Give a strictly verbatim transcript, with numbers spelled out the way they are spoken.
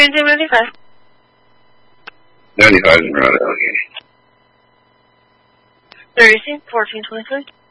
Transit ninety-five. ninety-five is around, okay. Thursday, fourteen twenty-five.